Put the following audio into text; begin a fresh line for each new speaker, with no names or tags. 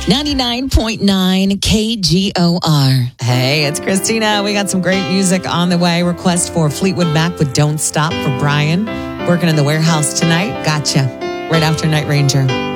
99.9 KGOR. Hey, it's Christina. We got some great music on the way. Request for Fleetwood Mac with Don't Stop for Brian. Working in the warehouse tonight. Gotcha. Right after Night Ranger.